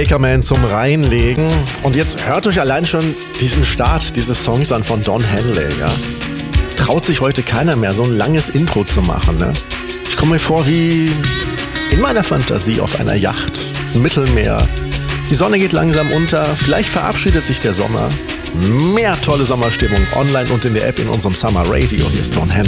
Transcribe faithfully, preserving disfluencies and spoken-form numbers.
Bakerman zum Reinlegen. Und jetzt hört euch allein schon diesen Start dieses Songs an von Don Henley. Ja? Traut sich heute keiner mehr, so ein langes Intro zu machen. Ne? Ich komme mir vor wie in meiner Fantasie auf einer Yacht im Mittelmeer. Die Sonne geht langsam unter, vielleicht verabschiedet sich der Sommer. Mehr tolle Sommerstimmung online und in der App in unserem Summer Radio. Hier ist Don Henley.